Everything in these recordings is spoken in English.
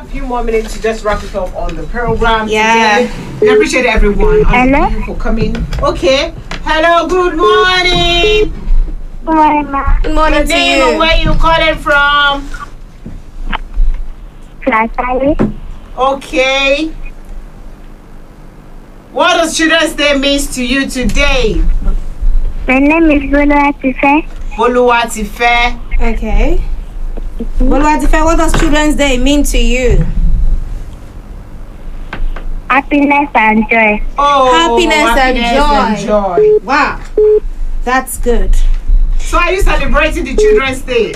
few more minutes to just wrap it up on the program. Yeah. Today. We appreciate everyone. Hello? Thank you for coming. Okay. Hello, good morning. Good morning, ma. Good morning Your to name you. and where you calling from? Flatari. Okay. What does Children's Day means to you today? My name is Boluwatife. Boluwatife. Okay. Boluwatife, what does Children's Day mean to you? Happiness and joy. Oh, Happiness and joy. Wow. That's good. So are you celebrating the Children's Day?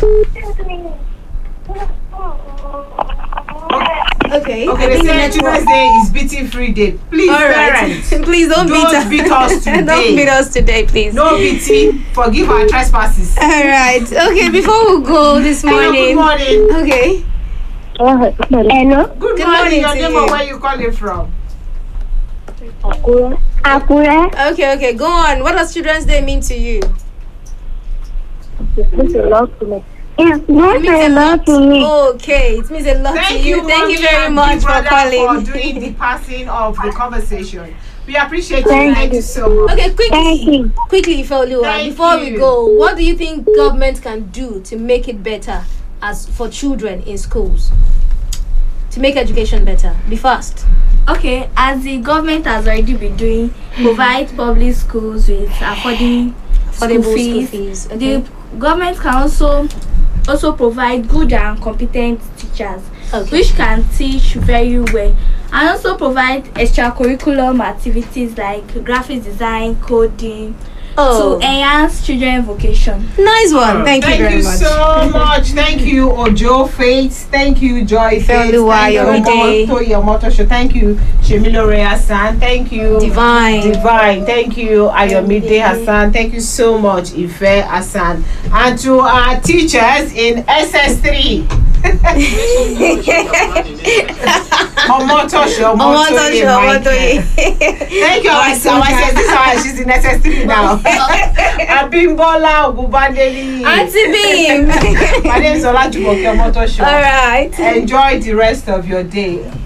Okay. Okay, they say Children's Day is beating free day. Please, All right. parents, Please don't beat us. today. Don't beat us today, please. No beating. Forgive our trespasses. All right. Okay, before we go this Hello, morning. good morning. Okay. Hello. Good Good morning. morning Your to name you. and where you calling from? Akure. Okay. Go on. What does Children's Day mean to you? It means a lot to me. It means a lot to me. Okay, it means a lot Thank to you. Thank mommy you very and much big for brother, calling. for doing the passing of the conversation. We appreciate you. Thank Thank you. you so much. Okay, Thank you. quickly, Ifeoluwa, Thank before we you. go, what do you think government can do to make it better as for children in schools? To make education better? Be fast. Okay, as the government has already been doing, provide public schools with affordable School fees. fees. Okay. The government can also provide good and competent teachers, Okay. which can teach very well, and also provide extracurriculum activities like graphic design, coding, to enhance children's vocation. Nice one. Thank you very much. so much. Thank you, Ojo Faith. Thank you, Joy Faith. Ifeoluwa Thank you, Yoride. Yomoto Show. Thank you, Shemilore Hassan. Thank you, Divine. Thank you, Ayomide Hassan. Thank you so much, Ife Hassan. And to our teachers in SS3. Omotosho. Thank you, our she's in SS3 now. Abimbola Ogubadeli. Auntie Beam. My name is Olajumoke Omotosho. All right. Enjoy the rest of your day.